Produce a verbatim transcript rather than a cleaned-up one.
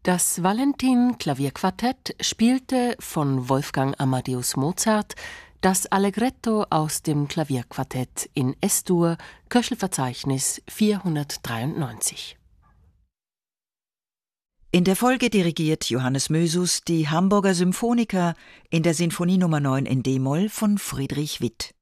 Das Valentin-Klavierquartett spielte von Wolfgang Amadeus Mozart das Allegretto aus dem Klavierquartett in Es-Dur, Köchelverzeichnis vierhundertdreiundneunzig. In der Folge dirigiert Johannes Mösus die Hamburger Symphoniker in der Sinfonie Nummer neun in d-Moll von Friedrich Witt.